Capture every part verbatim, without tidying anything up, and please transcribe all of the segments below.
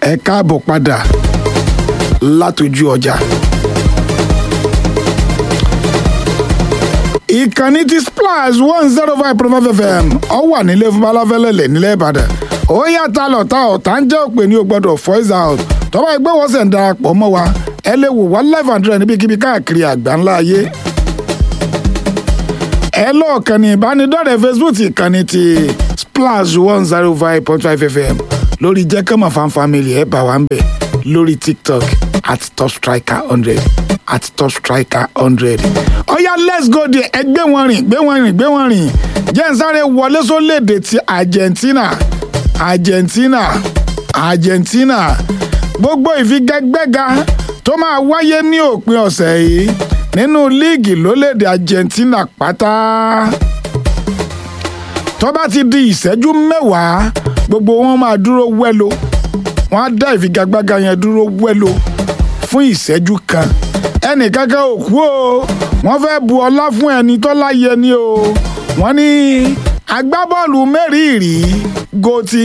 ẹ káàbọ̀ padà látọjú ọjà. ìkànnì ti splash one zero five point five f m ọ wà nílé fún balafẹ́lẹ́lẹ̀ nílẹ̀ ìbàdàn ó yàtọ̀ lọ́tà ọ̀tá ń jẹ́ òpè ní o gbọ́dọ̀ voice out tọ́ba ẹgbẹ́ wọ́n sẹ̀ ń darapọ̀ mọ́ wa ẹ lè wò wá live and direct níbikíbi káàkiri àgbáńlá ayé. ẹ lọ́ọ̀kan ní ìbánidọ́rẹ̀ẹ́ facebook ìkànnì ti splash one zero five point five f m lórí jẹ́kẹ́mọ̀ fan family ẹ̀ bá wa ń bẹ̀ lórí tiktok at top striker hundred at top striker hundred. ọ̀yá let's go there ẹ gbé wọn rìn gbé wọn rìn gbé wọn rìn jẹ́ ń sáré wọlé sólédè ti argentina argentina argentina gbogbo ìfigagbága tó máa wáyé ní òpin ọ̀sẹ̀ yìí nínú líìgì lólédè argentina pátá tó bá ti di ìṣẹ́jú mẹ́wàá gbogbo wọn máa dúró wẹ́lo wọn á dá ìfigagbága yẹn dúró wẹ́lo fún ìṣẹ́jú kan ẹnìkankan ò kú o wọ́n fẹ́ bu ọlá fún ẹni tó láyé ni o wọ́n ní agbábọ́ọ̀lù mẹ́rìírí gòtì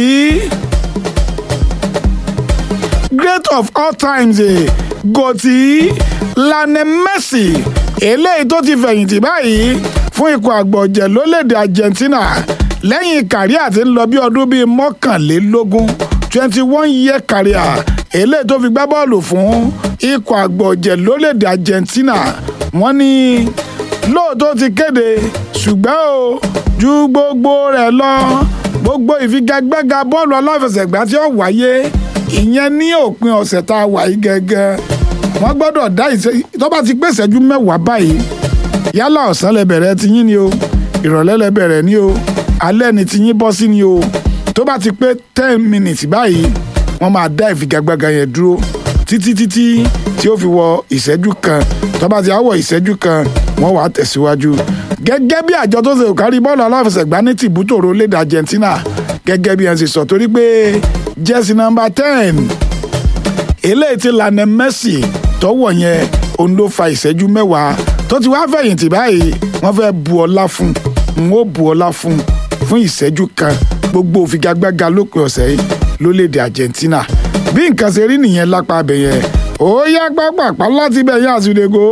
great of all times gòtì Lionel Messi eléyìí tó ti fẹ̀yìntì báyìí fún ikọ̀ àgbọ̀jẹ̀ lólédè Argentina lẹ́yìn kàríà tí ń lọ bí ọdún bíi mọ́kànlélógún twenty one year kàríà eléyìí tó fi gbá bọ́ọ̀lù fún ikọ̀ àgbọ̀jẹ̀ lólédè Argentina wọ́n ní lóòótọ́ ti kéde ṣùgbọ́n o ju gbogbo rẹ̀ lọ gbogbo ìfigagbága bọ́ọ̀lù aláfẹsẹ̀gbá tí ó wáyé ìyẹn ní òpin ọ̀sẹ̀ tá a wà yìí gẹ́gẹ́ wọ́n gbọ́dọ̀ dá ìṣe tó bá ti pé ìṣẹ́jú mẹ́wàá báyìí yálà ọ̀sán lẹ bẹ̀rẹ̀ ti yín ni o ìrọ̀lẹ́ lẹ bẹ̀rẹ̀ ni o alẹ́ ni ti yín bọ́ sí ni o tó bá ti pé ten minutes báyìí wọ́n máa dá ìfigagbága yẹn dúró títí títí tí ó fi wọ ìṣẹ́jú kan tó bá ti á wọ ìṣẹ́jú kan wọ́n wàá tẹ̀síwájú gẹ́gẹ́ bí àjọ tó ṣe òkárí bọ́ọ̀lù aláfẹsẹ̀gbá ní tìbútòrò lédè Argentina gẹ́gẹ́ bí ẹ ṣe sọ torí pé jẹ́sí nọ́mbà ten eléyìí tí Lionel Messi tọ́wọ̀ yẹn òun ló fa ìṣẹ́jú mẹ́wàá tó ti wá fẹ̀yìntì báyìí wọ́n fẹ́ bu ọlá fún un ó bu ọlá fún un fún ìṣẹ́jú kan gbogbo òfigagbága lópin ọ̀sẹ̀ yìí lólédè Argentina bí nǹkan ṣe rí nìyẹn lápá abẹ yẹn ó yá pápápá láti bẹ̀ yá àsùdègò.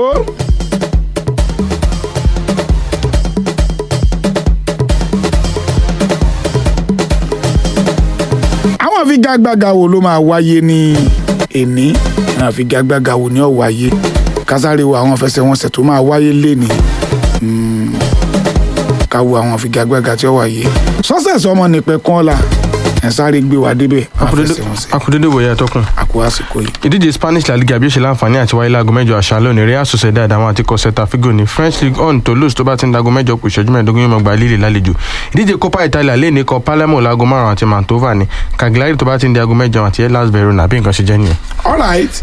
àwọn àfigagbága wo ló máa wáyé ní èní àwọn àfigagbága wo ni ó wáyé kásáré wo àwọn fẹsẹ̀wọnsẹ̀ tó máa wáyé léni ká wo àwọn àfigagbága tí ó wáyé sọ́sẹ̀sì ọmọ nípẹ́ kan la ẹ̀ sáré gbé wa débẹ̀ akudede wòye àtọkùn àkó àsìkò yìí. ìdíje Spanish La Liga bí ó ṣe láǹfààní àti wáyé láago mẹ́jọ àṣálẹ́ òní Real Sociedad àwọn àti Celta Figo ní French Ligue one Toulouse tó bá ti ń dago mẹ́jọ kù ìṣẹ́jú mẹ́ẹ̀ẹ́dógún yóò máa gba Lille lálejò. ìdíje Copa Italia lè ní kọ Palermo láago márùn-ún àti Mantova ní Cagliari tó bá ti ń di ago mẹ́jọ àti Hellas Verona bí nǹkan ṣe jẹ́ nìyẹn. all right.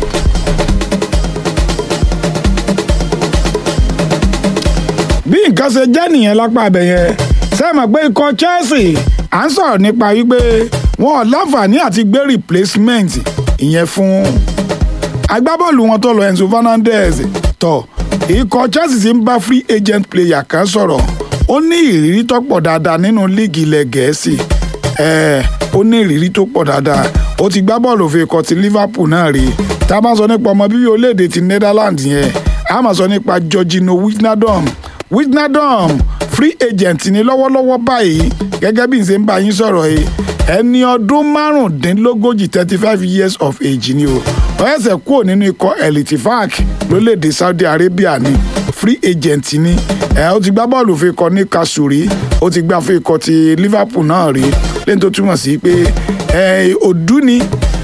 bí nǹkan ṣe jẹ́ nìyẹn lápá abẹ yẹn ṣé mọ̀ pé ikọ̀ Chelsea à ń sọ̀rọ̀ nípa wípé wọn ò láǹfààní àti gbé replacement ìyẹn fún agbábọ́ọ̀lù wọn tó lọ Enzo Fernandez tó ikọ̀ Chelsea ti ń bá free agent player kan sọ̀rọ̀ ó ní ìrírí tó pọ̀ dáadáa nínú líìgì ilẹ̀ Gẹ̀ẹ́sì ó ní ìrírí tó pọ̀ dáadáa ó ti gbá bọ́ọ̀lù òfin ikọ̀ ti Liverpool náà rí tá a bá sọ nípa ọmọ bíbí orílẹ̀-èdè ti Netherlands yẹn a máa sọ nípa Georgino Wijnaldum Wijnaldum free agent ní lọ́wọ́lọ́wọ́ báyìí gẹ́gẹ́ bí n ṣe ń bá yín sọ̀rọ̀ yìí ẹni ọdún márùndínlógójì thirty five years of age ni o ọ̀ẹ́sẹ̀ kúrò nínú ikọ̀ Al-Ittihad lórílẹ̀‐èdè Saudi Arabia ni free agent ni ẹ̀ ó ti gbá bọ́ọ̀lù fún ikọ̀ Newcastle rí ó ti gbá fún ikọ̀ ti Liverpool náà rí lẹ́yìn tó túmọ̀ sí pé ẹ̀ òdú ni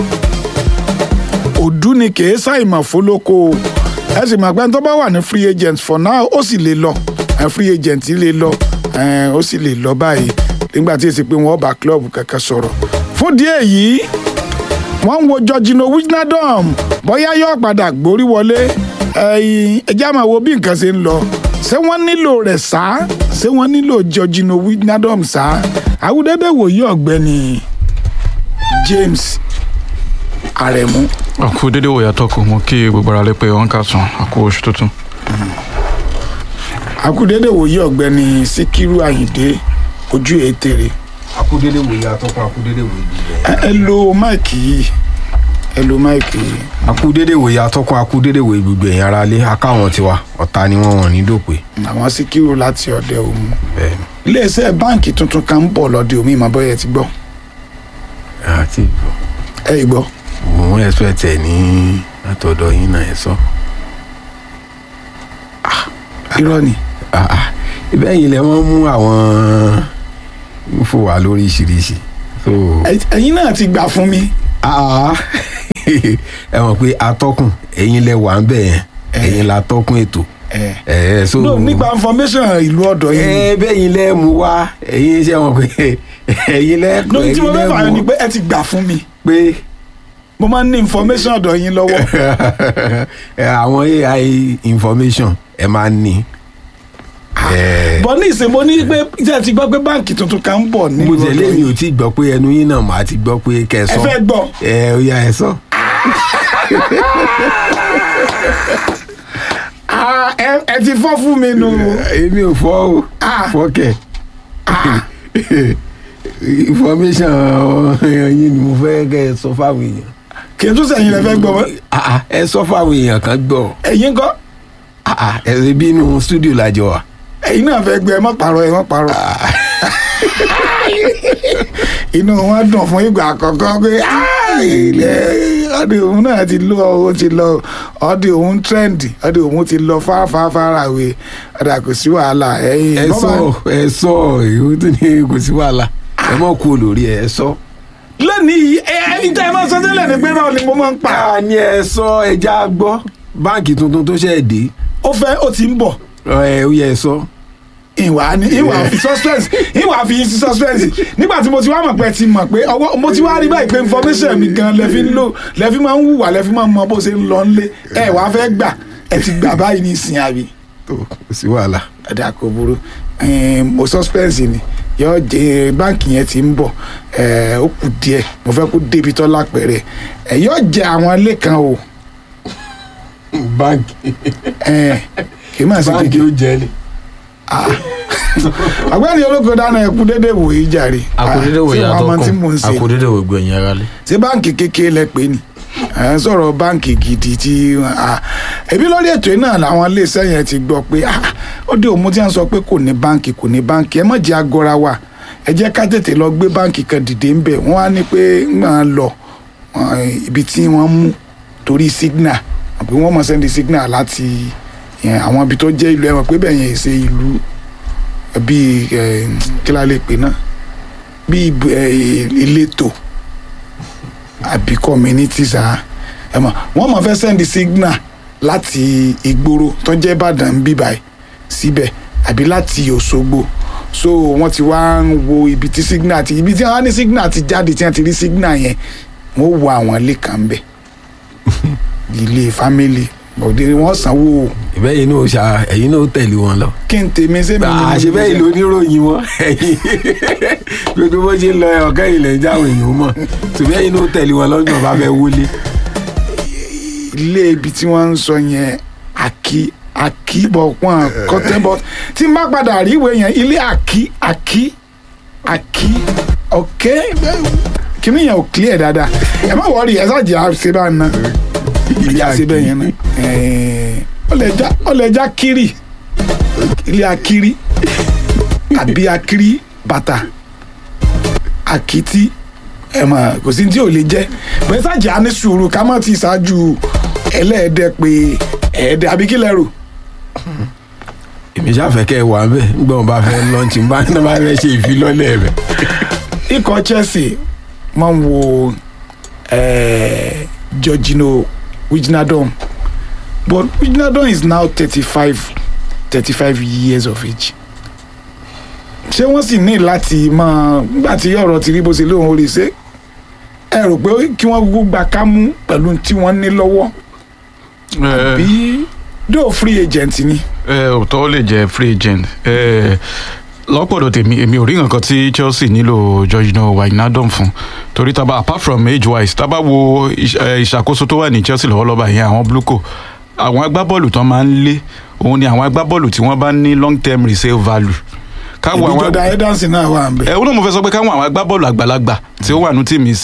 òdú ni kìí ṣàìmọ̀ fólókó ẹ sì mọ̀ pé tó bá wà ní free agent for now ó sì lè lọ free agent lè lọ ó sì lè lọ báyìí nígbà tí èsì pé wọ́n bá club kankan sọ̀rọ̀ fún díẹ̀ yìí wọ́n ń wo Georgino Wijnaldum bóyá yóò padà gbórí wọlé ẹjẹ́ máa wo bí nǹkan ṣe ń lọ ṣé wọ́n nílò rẹ̀ sá ṣé wọ́n nílò Georgino Wijnaldum sá àwùdẹ́dẹ́ wòye ọ̀gbẹ́ni James Aremu. àkú dédé wòye àtọkùn mo kí gbogbo ara lè pé wọn kà sùn àkú oṣù tuntun. akúdédé wòye ọ̀gbẹ́ni Síkírù Àyìndé ojú ètèrè. akúdédé wòye àtọkùn akúdédé wòye. ẹ lo máìkì yìí ẹ lo máìkì. akúdédé wòye atọ́kùn akúdédé wòye gbogbo èèyàn ara lé akáwọn tiwa ọ̀tá ni wọ́n wọ̀n ní dòpè. àwọn síkírù láti ọ̀dẹ òmu. bẹ́ẹ̀ni. iléeṣẹ́ báǹkì tuntun kan ń bọ̀ lọ́dẹ omi ìmọ̀ bọ́yẹ ti gbọ́. àti ìgbọ́. ẹ gbọ́. òun expect ẹ̀ ní látọ̀dọ̀ yín náà ẹ sọ. irọ́ ni. ibẹ̀ yìí lẹ wọ́n mú àwọn info wa lóríṣiríṣi. ẹ̀yin náà ti gbà fún mi. ẹ mọ̀ pé atọ́kùn ẹ̀yin lẹ wà ń bẹ̀ yẹn ẹ̀yin la tọ́kùn ètò. ẹ so no nípa information ìlú ọ̀dọ̀ yín. ẹ bẹ́yìn lẹ mú wá ẹ̀yin ṣe mọ̀ pé ẹ̀yin lẹ. no tí mo fẹ́ fà yọ ni pé ẹ ti gbà fún mi. pé mo máa ń ní information ọ̀dọ̀ yín lọ́wọ́. àwọn A I information ẹ máa ń ní. bọ́ ní ìsìn mo ní pé tí a ti gbọ́ pé báǹkì tuntun kan ń bọ̀ ní. mo tẹ̀lé mi ò tí gbọ́ pé ẹnu yín náà màá ti gbọ́ pé kẹsàn. ẹ fẹ́ gbọ́. ẹ ó yá ẹ sọ. ẹ ti fọ́ fún mi nù. èmi ò fọ́ o fọ́kẹ̀ information yín ni mo fẹ́ kẹ́ ẹ sọ fáwọn èèyàn. kì í tún sẹ́yìn lẹ fẹ́ gbọ́ wọ́n. ẹ sọ fáwọn èèyàn kan gbọ́. ẹ̀yin kọ́. ẹ ṣe bí inú studio lájọ wa. ẹ̀yin náà fẹ́ gbọ́ ẹ má parọ́ ẹ má parọ́. inú wọn dùn fún ìgbà àkọ́kọ́ pé ọdẹ òun náà ti lọ ó ti lọ ọdẹ òun trend ọdẹ òun ti lọ fáfáfára wé ọdẹ kò sí wàhálà. ẹ sọ ẹ sọ ìwé tó ní kò sí wàhálà ẹ mọ̀ kú olórí ẹ sọ. lónìí ẹ ẹ ìta ẹ máa sọ tẹ́lẹ̀ ní pé báwo ni mo máa ń pa. a ní ẹ sọ ẹja gbọ́ báǹkì tuntun tó ṣẹ̀ dé. ó fẹ́ ó ti ń bọ̀. ẹ ó yẹ ẹ sọ. ìwà ni ìwà fi suspense ìwà fi sí suspense nígbà tí mo ti wá mọ̀ pé ti mọ̀ pé ọwọ́ mo ti wá rí báyìí pé information mi gan lẹ́fi ń lò lẹ́fi máa ń hùwà lẹ́fi máa ń mọ bó ṣe ń lọ nílé ẹ wàá fẹ́ gbà ẹ ti gbà báyìí ní ìsìn àbí. tó kò sí wàhálà. ẹ̀dá kò burú mo suspense ni yóò jẹ báǹkì yẹn ti ń bọ̀ ó kù díẹ̀ mo fẹ́ kó débi tọ́ lápẹ̀rẹ̀ ẹ yóò jẹ àwọn ilé kan o. báǹkì kì í máa ṣe báǹkì ó jẹ ni. ọ̀gbẹ́ni olóko dáná ẹkú dédé wò yí jàre. àkúdédé wò yàtọ̀ kan àkúdédé wò gbẹ̀yìn ara lé. ṣé báǹkì kékeré lẹ pé ni ẹ ń sọ̀rọ̀ báǹkì gidi tí ẹbí lórí ètò yìí náà làwọn iléeṣẹ́ yẹn ti gbọ́ pé ó dé òun tí wọ́n sọ pé kò ní báǹkì kò ní báǹkì ẹ má jẹ́ agọ́ra wa ẹ jẹ́ ká tètè lọ gbé báǹkì kan dìde ń bẹ̀ wọ́n á ní pé ń máa lọ ibi tí wọ́n mú torí signal àbí wọ́n mọ̀ sẹ́ndì signal láti àwọn ibi tó jẹ́ ìlú ẹ̀wọ̀n pé bẹ́ẹ̀ yẹn ṣe ìlú bíi kí la lè pè náà bíi ìletò àbí communities ẹ̀mọ̀ wọ́n mọ̀ fẹ́ sẹ́ndì signal láti ìgboro tó jẹ́ Ìbàdàn bíbáyìí síbẹ̀ àbí láti Òṣogbo so wọ́n ti wá ń wo ibi tí signal ti ibi tí wọ́n ní signal ti jáde tí wọ́n ti rí signal yẹn wọ́n wo àwọn ilé kan bẹ̀ ilé family òde wọn sanwó. ìbẹ́ yìí náà ṣá ẹ̀yin náà tẹ̀lé wọn lọ. kí n tèmi ṣé mi. àṣebẹ́ yìí ló níròyìn wọn ẹ̀yin gbogbo bó ṣe ń lọ ọ̀gá ilẹ̀ ń jáwé èèyàn mọ̀ ṣùgbọ́n ẹ̀yin náà tẹ̀lé wọn lọ́jọ́ bá fẹ́ wọlé. ilé ibi tí wọ́n ń sọ yẹn àkí àkí bọ̀ pọ́n kọ́tẹ́bọ̀ tí n bá padà rí ìwé yẹn ilé àkí àkí àkí ọ̀kẹ́ kìnìún yẹn ò clear dáadáa ẹ má wọrí ẹ sáàjì àṣẹ bá ń ná ilé àṣebẹ yẹn náà ọlẹjà ọlẹjà kiri ilé akiri àbí akiri bàtà àkìtì ẹ mà kò sí tí ò lè jẹ bẹ́ẹ̀ sáàjì á ní sùúrù ká má ti ṣáájú ẹlẹ́ẹ̀dẹ́ pé ẹ̀ẹ́dẹ́ àbí kí lẹ́rù. èmi ṣàfẹ́ kẹ́ ẹ wà bẹ́ẹ̀ nígbà wọn bá fẹ́ lọ́ọ̀tì bá ní bá fẹ́ ṣe ìfilọ́lẹ̀ rẹ̀. ikọ̀ Chelsea máa ń wo Georginio Wijnaldum but Wijnaldum is now thirty-five thirty-five years of age ṣé wọ́n sì ní láti máa nígbà tí ọ̀rọ̀ ti rí bó ṣe lóun ó lè ṣe ẹ rò pé kí wọ́n gbogbo gbà ká mú pẹ̀lú tí wọ́n ní lọ́wọ́ àbí dóò free agent ni. ẹ òótọ́ ó lè jẹ́ free agent lọ́pọ̀dọ̀ tèmi èmi ò rí nǹkan tí Chelsea nílò Georginio Wijnaldum fún torí tábà apart from age wise tábà wo ìṣàkóso tó wà ní Chelsea lọ́wọ́lọ́wọ́ yẹn àwọn Bluco àwọn agbábọ́ọ̀lù tó máa ń lé òun ni àwọn agbábọ́ọ̀lù tí wọ́n bá ní long term resale value. káwọn àwọn ìjọba ẹdánsì náà wà ń bẹ. ẹ wọn náà mo fẹ́ sọ pé káwọn àwọn agbábọ́ọ̀lù àgbàlagbà tí ó wà ní tìmí sí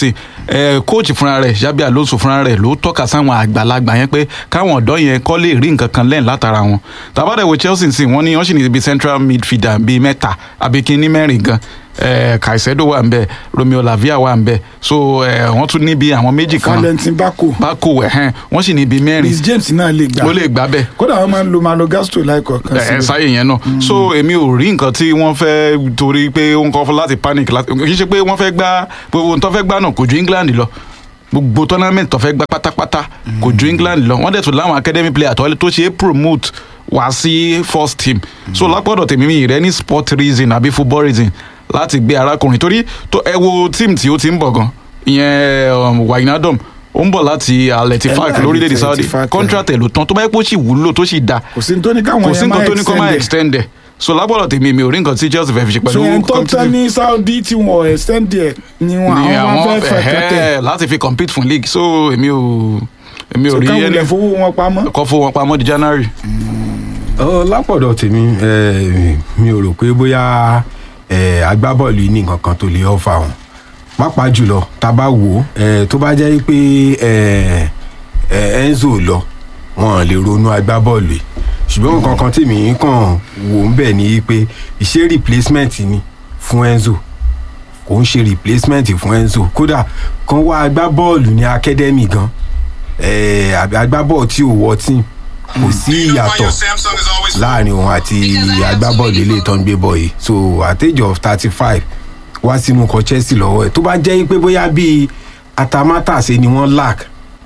coach fúnra rẹ̀ Xabi Alonso fúnra rẹ̀ ló tọ́ka sáwọn àgbàlagbà yẹn pé káwọn ọ̀dọ́ yẹn kọ́ lè rí nǹkan kan lẹ́yìn látara wọn tàbádẹ́wò Chelsea sì wọ́n ní wọ́n sì ní ibi central midfielder bíi mẹ́ta àbí kí ní mẹ́rin gan Caicedo wà nbẹ Romeo Lavia wà nbẹ so wọ́n tún níbi àwọn méjì kan Valentin Bako Bako ẹ̀hẹ́n wọ́n sì níbi mẹ́rin Reece James náà lè gbà ó lè gbà bẹ́ẹ̀ kódà wọ́n máa ń lo Malo Gusto láìkọ̀ kan sí ẹ sáyé yẹn náà so èmi ò rí nǹkan tí wọ́n fẹ́ torí pé ó ń kọ́ fún láti panic láti kì í ṣe pé wọ́n fẹ́ gbá gbogbo ohun tó fẹ́ gbá náà kò ju England lọ gbogbo tournament tó fẹ́ gbá pátápátá kò ju England lọ wọ́n dẹ̀ tún láwọn academy player tó ṣe é promote wá sí first team so lápọ̀dọ̀ tèmi mi rẹ ní sport reason àbí football reason láti gbé arákùnrin torí ẹ wo team tí ó ti ń bọ̀ gan ìyẹn Wijnaldum ó ń bọ̀ láti Al-Ettifaq lórílẹ̀‐èdè Saudi contract ẹ̀ ló tán tó bá yẹ kó sì wúlò tó sì da kò sí ní tó ní káwọn yẹn máa extend ẹ̀ so lágbọ́dọ̀ tèmi mi ò rí nǹkan tí Chelsea fẹ́ fi ṣe pẹ̀lú. so ẹni tó tán ní Saudi tí wọn extend ẹ̀ ni wọn àwọn fẹ́ fẹ́ kẹtẹ. láti fi compete fún league so èmi ò èmi ò rí ẹni. so káwọn ilẹ̀ fowó wọn pamọ́. kọ́ fowó wọn pamọ́ di January. lápọ̀dọ̀ tèmi mi ò rò pé bóyá agbábọ́ọ̀lù ní nǹkan kan tó lè ọ̀fà wọn pàápàá jùlọ tá a bá wò ó tó bá jẹ́ pé Enzo lọ wọn lè ronú agbábọ́ọ̀lù yìí ṣùgbọ́n nǹkan kan tèmi kàn wò ń bẹ̀ ni pé ìṣe replacement ni fún Enzo kò ń ṣe replacement fún Enzo kódà kan wá agbábọ́ọ̀lù ní academy gan agbábọ́ọ̀lù tí ò wọ team kò sí ìyàtọ̀ láàrin òun àti agbábọ́ọ̀lù ilé ìtọ́ ń gbé bọ̀ yìí so at age of thirty five wá sínú ikọ̀ Chelsea lọ́wọ́ ẹ̀ tó bá jẹ́ pé bóyá bíi atamátàsé ni wọ́n lack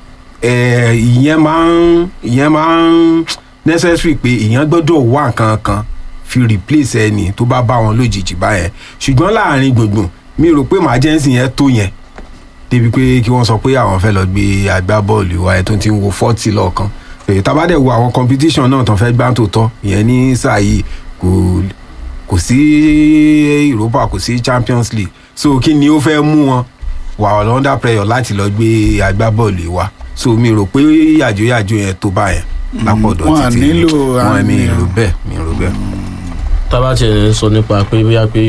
ìyẹn máa ń ìyẹn máa ń necessary pé èèyàn gbọ́dọ̀ wá nǹkan kan fi replace ẹni tó bá bá wọn lójijì báyẹn ṣùgbọ́n láàrin gbùngbùn mi rò pé emergency yẹn tó yẹn débi pé kí wọ́n sọ pé àwọn fẹ́ lọ gbé agbábọ́ọ̀lù wa ẹ̀ tó ti ń wo forty lọ́ọ̀kan tabadẹ wo àwọn competition náà tán fẹ́ gbá tó tọ́ ìyẹn ní sáà yìí kò kò sí Europa kò sí Champions League so kí ni ó fẹ́ mú wọn wà under pressure láti lọ gbé agbábọ́ọ̀lù wa so mi rò pé yàjóyàjó yẹn tó bá yẹn lápọ̀dọ̀ títí wọn mi rò bẹ́ẹ̀ mi rò bẹ́ẹ̀. tábà tí ẹ sọ nípa pé bóyá pé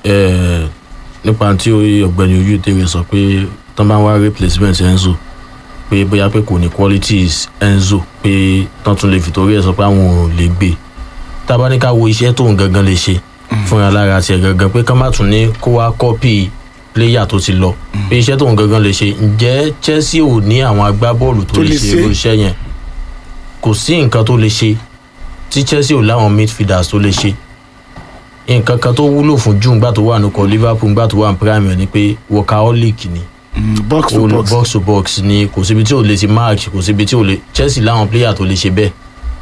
nípa tí ọ̀gbẹ́ni ojú tèrè sọ pé tán bá ń wá replacement Enzo pé bóyá pé kò ní qualities Enzo pé tán tún lè fi torí ẹ̀ sọ pé àwọn ò lè gbé tábà ní ká wo iṣẹ́ tóun gangan lè ṣe fúnra lára tiẹ̀ gangan pé ká má tún ní kó wá kọ́pì player tó ti lọ pé iṣẹ́ tóun gangan lè ṣe ǹjẹ́ Chelsea ò ní àwọn agbábọ́ọ̀lù tó lè ṣe irú iṣẹ́ yẹn kò sí nǹkan tó lè ṣe tí Chelsea ò láwọn midfielders tó lè ṣe nǹkan kan tó wúlò fún june gbà tó wà nùkọ Liverpool gbà tó wà ní prime ní pé workaholic ni box to box box to box ni kò síbi tí ò lè ti match kò síbi tí ò lè Chelsea láwọn player tó lè ṣe bẹ́ẹ̀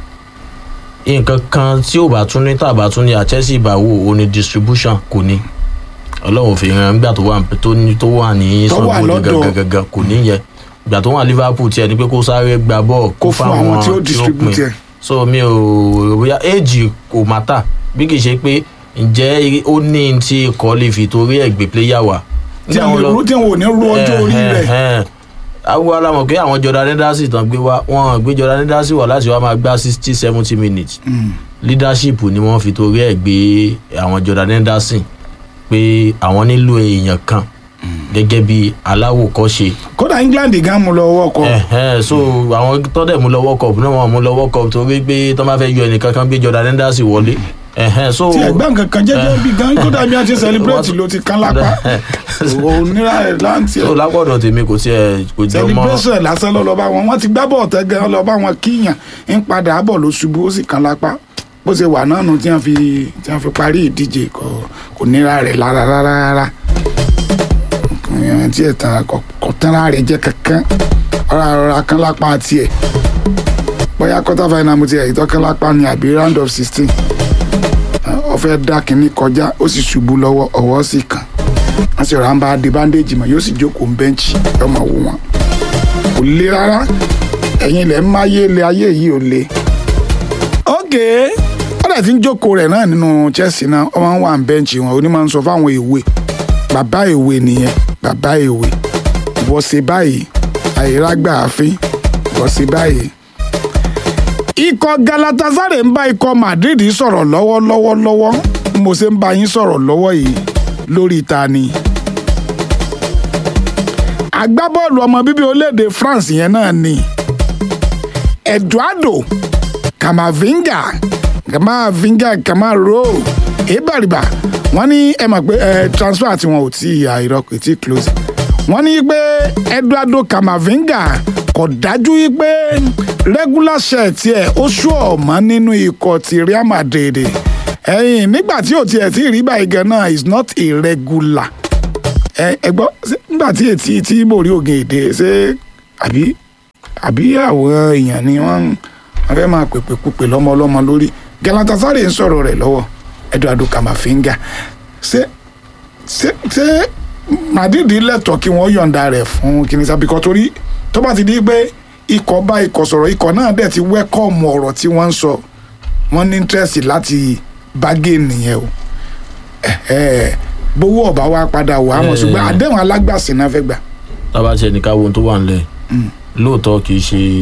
nǹkan kan tí ò bá tún ní tàbá tún ní à Chelsea bá wò ó ní distribution kò ní Ọlọ́run fi hàn gbà tó wà tó ní tó wà ní sọgbó gàgàgàgà kò ní yẹ gbà tó wà Liverpool tiẹ̀ ní pé kó sáré gba bọ́ọ̀ kó fún àwọn tí ó distribute so mi ò rò bóyá age kò mátà bí kì í ṣe pé ǹjẹ́ ó ní tí ikọ̀ lè fi torí ẹ̀ gbé player wá. tí àwọn èrò tí wọn ò ní ru ọjọ́ orí rẹ̀. àwọn alamọ̀ pé àwọn Jordan Henderson tán gbé wá wọn gbé Jordan Henderson wá láti wá máa gbá sixty seventy minutes leadership ni wọ́n fi torí ẹ̀ gbé àwọn Jordan Henderson pé àwọn nílò èèyàn kan gẹ́gẹ́ bí aláwòkọ́ṣe. kódà England gan mú lọ World Cup. so àwọn tó dẹ̀ mú lọ World Cup náà wọ́n mú lọ World Cup torí pé tó máa fẹ́ yọ ẹnìkan kan gbé Jordan Henderson wọlé. so tí ẹgbẹ́ nǹkan kan jẹ́jẹ́ bí gan kódà bí a ti celebrate ló ti kán lápá onírà ẹ̀ láǹtì ẹ̀. so lápọ̀dọ̀ tèmi kò tiẹ̀ kò jẹ́ mọ́. celebration lásán lọ lọ bá wọn wọ́n ti gbá bọ̀ tẹ́ gan lọ bá wọn kíyàn ń padà bọ̀ ló ṣubú ó sì kán lápá bó ṣe wà náà nù tí wọ́n fi tí wọ́n fi parí ìdíje kò nira rẹ̀ lára rárá rárá tí ẹ̀ tán kò tán rẹ̀ jẹ́ kankan ọ̀rọ̀ àrọ̀rọ̀ kan lápá tiẹ̀ bóyá quarter final mo ti ẹ̀ ìtọ́kẹ́ lápá ni àbí round of sixteen ọ̀fẹ́ dá kínní kọjá ó sì ṣubú lọ́wọ́ ọwọ́ sì kàn wọ́n sì rà ń bá de bandage mọ̀ yóò sì jókòó bẹ́ǹchì ọmọ wò wọ́n kò le rárá ẹ̀yin ilẹ̀ ń máyé ilé ayé yìí ò le. ok ó dẹ̀ ti ń jókòó rẹ̀ náà nínú Chelsea náà ọmọ ń wà ń bẹ́ǹchì wọn onímọ̀ ń sọ fáwọn èwe bàbá èwe nìyẹn bàbá èwe wọ́n ṣe báyìí àìrágbà àfin wọ́n ṣe báyìí. ikọ̀ Galatasaray ń bá ikọ̀ Madrid sọ̀rọ̀ lọ́wọ́lọ́wọ́ lọ́wọ́ mo ṣe ń bá yín sọ̀rọ̀ lọ́wọ́ yìí lórí ta ni. agbábọ́ọ̀lù ọmọ bíbí orílẹ̀-èdè France yẹn náà ni Eduardo Camavinga Camavinga Camaro ebariba wọ́n ní ẹ mọ̀ pé ẹ transfer tí wọn ò tí ì àìrọ kò tí ì close wọ́n ní pé Eduardo Camavinga kò dájú pé regular share tiẹ̀ ó ṣú ọ̀mọ́ nínú ikọ̀ ti Real Madrid ẹ̀yìn nígbà tí ò tiẹ̀ tí ì rí báyìí gan náà is not irregular ẹ ẹ gbọ́ nígbà tí ètí tí borí ògìn èdè ṣé àbí àbí àwọn èèyàn ni wọ́n fẹ́ máa pèpè púpè lọ́mọ ọlọ́mọ lórí Galatasaray ń sọ̀rọ̀ rẹ̀ lọ́wọ́ Eduardo Camavinga ṣé ṣé ṣé Madrid lẹ́tọ̀ọ́ kí wọ́n yọ̀ǹda rẹ̀ fún kìnìún bíkọ́ torí tó bá ti di pé ikọ̀ bá ikọ̀ sọ̀rọ̀ ikọ̀ náà dẹ̀ ti wẹ́kọ̀mù ọ̀rọ̀ tí wọ́n ń sọ wọ́n ní interest láti bágé nìyẹn o bówó ọ̀bá wa padà wà á mọ̀ ṣùgbọ́n àdéhùn alágbàsí náà fẹ́ gbà. tábà tiẹ̀ ní ká wo ohun tó wà nílẹ̀ lóòótọ́ kì í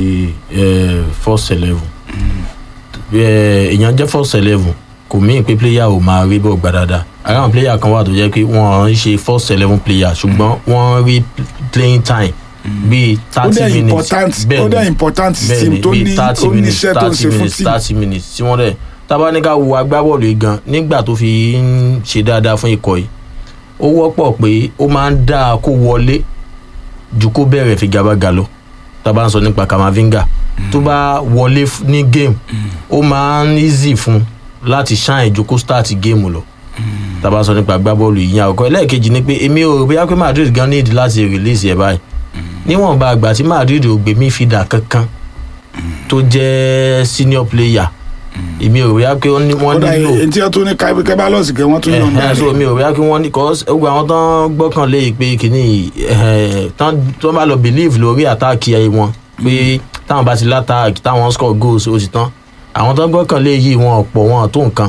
ṣe first eleven èèyàn jẹ́ first eleven kò mí pé player ò máa rí bọ́ọ̀ gbà dáadáa ara àwọn player kan wà tó jẹ́ pé wọ́n ń ṣe first eleven player ṣùgbọ́n wọ́n rí playing time bíi thirty minutes bẹ́ẹ̀ ni bẹ́ẹ̀ ni bíi thirty minutes thirty minutes thirty minutes tí wọ́n dẹ̀ tábà ní ká wo agbábọ́ọ̀lù yìí gan nígbà tó fi ń ṣe dáadáa fún ikọ̀ yìí ó wọ́pọ̀ pé ó máa ń dáa kó wọlé ju kó bẹ̀rẹ̀ figagbága lọ tábà ń sọ nípa Camavinga tó bá wọlé ní game ó máa ń easy fún láti ṣáìn ju kó start game lọ tábà ń sọ nípa agbábọ́ọ̀lù yìí yẹn àkọ́kọ́ ẹlẹ́ẹ̀kejì ni pé èmi ò rò bóyá pé Madrid gan need láti release ẹ̀ báyìí níwọ̀nba àgbà tí Madrid ò gbé midfielder kankan tó jẹ́ senior player èmi ò rí pé wọ́n nílò. kódà èyí tí wọ́n tún ní kábàlọ́ọ̀sì kẹ́ wọ́n tún yàn náà. ẹ̀ẹ́dẹ́gbẹ̀rún mi ò rí pé wọ́n ní kọ́ gbogbo àwọn tán gbọ́kànlé pé kìíní tán bá lọ believe lórí àtàkì wọn pé táwọn bá ti látàkì táwọn score goals ó ti tán àwọn tán gbọ́kànlé yìí wọn ọ̀pọ̀ wọn tó nǹkan.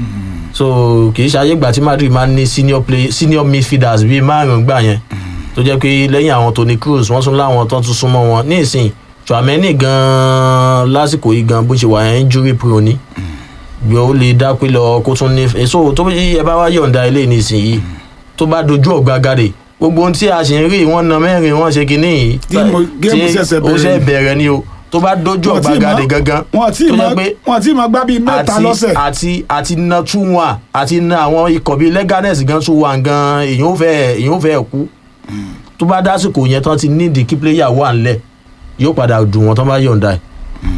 so kì í ṣe ayé ìgbà tí Madrid máa ń ní senior play senior midfielders bíi márùn-ún gbà yẹn tó jẹ́ pé lẹ́yìn àwọn Toni Kroos wọ́n tún láwọn tán tún súnmọ́ wọn ní ìsìn Tchouaméni gan lásìkò yìí gan bó ṣe wà yẹn injury prone ni yóò lè dá pé lọ kó tún ní èso tó bí ẹ bá wá yọ̀ǹda ilé nísìnyí tó bá dojú ọ̀gbagadè gbogbo ohun tí a ṣe ń rí wọ́n na mẹ́rin wọ́n ṣe kínní yìí tí ó ṣe bẹ̀rẹ̀ ni o tó bá dojú ọ̀gbagadè gangan tó jẹ́ pé wọ́n ti máa gbá bíi mẹ́ta lọ́sẹ̀ àti àti na tún wà àti na àwọn ikọ̀ bíi Leganes gan tún wà gan èyàn ò fẹ́ èyàn ò fẹ́ kú tó bá dásìkò yẹn tán ti nídìí kí player wà ńlẹ̀ yóò padà dùn wọn tán bá yọ̀ǹda ẹ̀.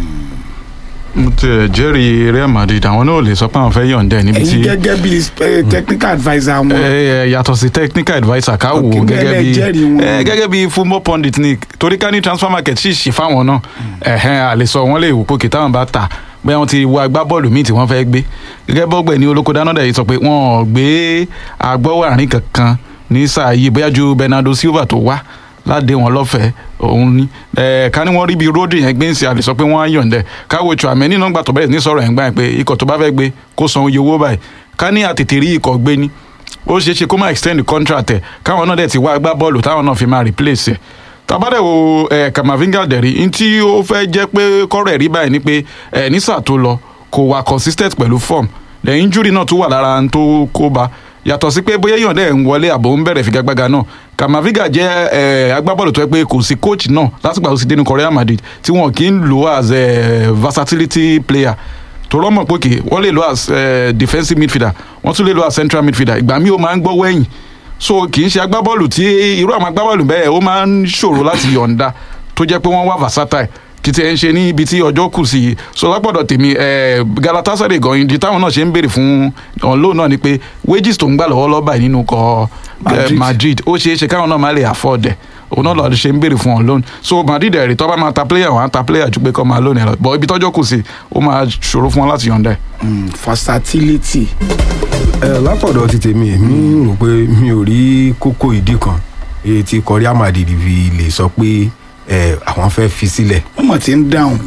mo ti ẹ̀ jẹ́rìí Real Madrid àwọn náà lè sọ pé àwọn fẹ́ yọ̀ǹda ẹ̀ níbi tí. ẹ̀yin gẹ́gẹ́ bí technical adviser wọn. ẹ yàtọ̀ sí technical adviser ká wò gẹ́gẹ́ bí gẹ́gẹ́ bí football pundit ni torí ká ní transfer market sì ṣì fáwọn náà ẹ̀hẹ́n àlè sọ wọ́n lè wò pé kí táwọn bá tà bóyá wọ́n ti wo agbábọ́ọ̀lù míì tí wọ́n fẹ́ gbé gẹ́gẹ́ bọ́gbẹ̀ ní Olókòdáná yìí sọ pé wọ́n ò gbé agbọ́wọ́ àárín kankan ní sáà yìí bóyá ju Bernardo Silva tó wá láde wọn lọ́fẹ̀ẹ́ òun ni ká ní wọ́n rí bí Rodri yẹn gbé ń ṣe àlè sọ pé wọ́n á yọ̀ǹdẹ̀ káwọ́ Tchouaméni náà gbà tó bẹ̀rẹ̀ ní sọ̀rọ̀ yẹn gbà yẹn pé ikọ̀ tó bá fẹ́ gbé kó san iye owó báyìí ká ní àtètè rí ikọ̀ gbé ní ó ṣeé ṣe kó má extend contract ẹ̀ káwọn náà dẹ̀ ti wá gbá bọ́ọ̀lù táwọn náà fi máa replace ẹ̀ tàbádẹ̀ wo Camavinga dẹ̀rí ní tí ó fẹ́ jẹ́ pé kọ́rọ̀ ẹ̀ rí báyìí ni pé ní sáà tó lọ kò wà consistent pẹ̀lú form the injury náà tún wà lára tó kó ba yàtọ̀ sí pé bóyá èèyàn dẹ̀ ń wọlé àbò ń bẹ̀rẹ̀ figagbága náà Camavinga jẹ́ agbábọ́ọ̀lù tó yẹ pé kò sí coach náà látìgbà tó ti dénú Real Madrid tí wọn kì í lò as versatility player tó rọ́mọ̀ pé kì wọ́n lè lò as defensive midfielder wọ́n tún lè lò as central midfielder ìgbà míì ó máa ń gbọ́ wẹ̀yìn so kì í ṣe agbábọ́ọ̀lù tí irú àwọn agbábọ́ọ̀lù bẹ́ẹ̀ ó máa ń ṣòro láti yọ̀ǹda tó jẹ́ pé wọ́n wà versatile kì í ti ẹ̀ ń ṣe ní ibi tí ọjọ́ kù sí i so lápọ̀dọ̀ tèmi Galatasaray gan ìdí táwọn náà ṣe ń béèrè fún ọ̀nlóò náà ni pé wages tó ń gbà lọ́wọ́ lọ́ba yìí nínú kọ́ Madrid ó ṣeé ṣe káwọn náà má lè afford ẹ̀ òun náà lọ́ọ́ ṣe ń béèrè fún ọ̀nlóò so Madrid ẹ̀rì tó bá máa ta player wọn á ta player ju pé kọ́ máa lónìí lọ bọ̀ ibi tọ́jọ́ kù sí ó máa ṣòro fún wọn láti yọ̀ǹda ẹ̀. versatility. ẹ lápọ̀dọ̀ ti tèmi èmi rò pé mi ò rí kókó ìdí kan èyí tí Real Madrid fi lè sọ pé àwọn fẹ́ fi sílẹ̀. wọ́n mọ̀ tí ń dáhùn.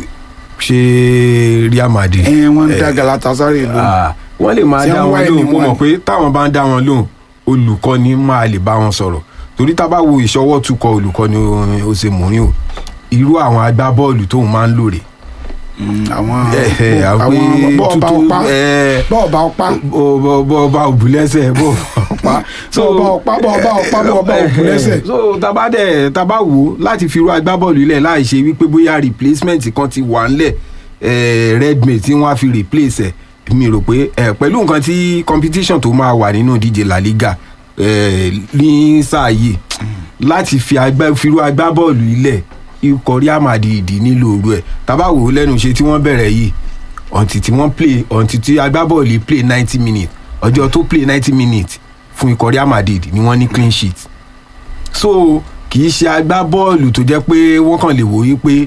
ṣé Real Madrid. ẹ wọ́n ń dá Galatasaray lóhùn. wọ́n lè máa dá wọn lóhùn mo mọ̀ pé táwọn bá ń dá wọn lóhùn olùkọ́ni máa lè bá wọn sọ̀rọ̀ torí tá a bá wo ìṣọwọ́ tukọ̀ olùkọ́ni Jose Mourinho irú àwọn agbábọ́ọ̀lù tóun máa ń lò rè. àwọn àwọn bọ́ọ̀bá ọpá bọ́ọ̀bá ọpá bọ́ọ̀bá òbúlẹ́sẹ̀ ọ̀pá bọ̀ ọ̀pá bọ̀ ọ̀pá ọ̀pá bọ̀ ọ̀pá òkú lẹ́sẹ̀. so taba dẹ̀ taba wò láti fi ru agbábọ́ọ̀lù ilẹ̀ láì ṣe wípé bóyá replacement kan ti wà ńlẹ̀ Redmate tí wọ́n á fi replace ẹ̀ mi rò pé pẹ̀lú nǹkan tí competition tó máa wà nínú ìdíje La Liga ní sáà yìí láti fi ru agbábọ́ọ̀lù ilẹ̀ ikọ̀ Real Madrid nílò òru ẹ̀ taba wò lẹ́nu iṣẹ́ tí wọ́n bẹ̀rẹ̀ yìí ọ̀ǹtì tí wọ́n play ọ̀ǹtì tí agbábọ́ọ̀lù play ninety minutes ọjọ́ tó play ninety minutes fún ikọ̀ Real Madrid ni wọ́n ní clean sheet so kì í ṣe agbábọ́ọ̀lù tó jẹ́ pé wọ́n kàn lè wò yí pé